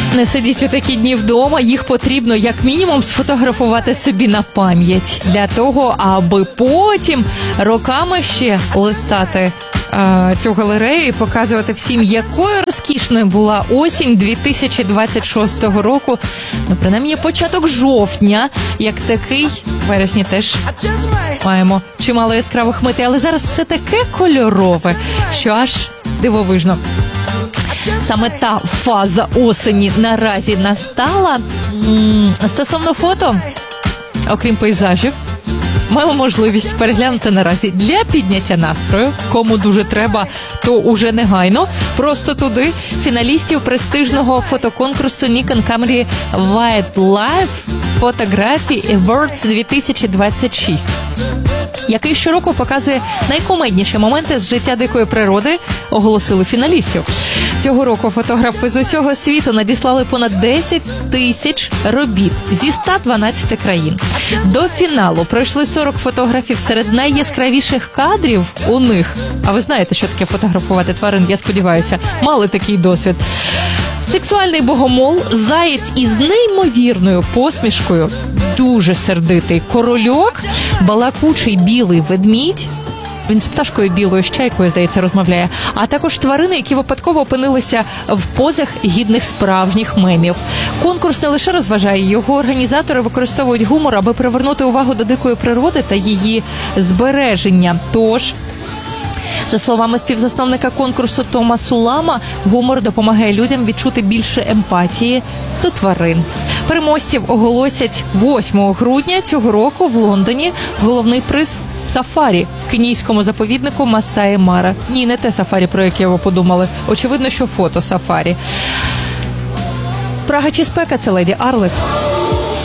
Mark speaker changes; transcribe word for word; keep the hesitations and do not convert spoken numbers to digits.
Speaker 1: Не сидіть у такі дні вдома, їх потрібно як мінімум сфотографувати собі на пам'ять. Для того, аби потім роками ще листати е, цю галерею і показувати всім, якою розкішною була осінь дві тисячі двадцять шостого року. Ну, принаймні, початок жовтня, як такий, в вересні теж маємо чимало яскравих митей, але зараз все таке кольорове, що аж дивовижно. Саме та фаза осені наразі настала. Стосовно фото, окрім пейзажів, маємо можливість переглянути наразі для підняття настрою. Кому дуже треба, то уже негайно. Просто туди фіналістів престижного фотоконкурсу Nikon Camry Wildlife Photography Awards дві тисячі двадцять шість. Який щороку показує найкумедніші моменти з життя дикої природи, оголосили фіналістів. Цього року фотографи з усього світу надіслали понад десять тисяч робіт зі ста дванадцяти країн. До фіналу пройшли сорок фотографів. Серед найяскравіших кадрів у них, а ви знаєте, що таке фотографувати тварин, я сподіваюся, мали такий досвід. Сексуальний богомол, заєць із неймовірною посмішкою, дуже сердитий корольок, балакучий білий ведмідь, він з пташкою білою, з чайкою, здається, розмовляє, а також тварини, які випадково опинилися в позах гідних справжніх мемів. Конкурс не лише розважає, його організатори використовують гумор, аби привернути увагу до дикої природи та її збереження. Тож, за словами співзасновника конкурсу Тома Сулама, гумор допомагає людям відчути більше емпатії до тварин. Переможців оголосять восьмого грудня цього року в Лондоні. Головний приз – сафарі в кенійському заповіднику Масаї Мара. Ні, не те сафарі, про яке ви подумали. Очевидно, що фото сафарі. Спрага чи спека – це леді Арлет.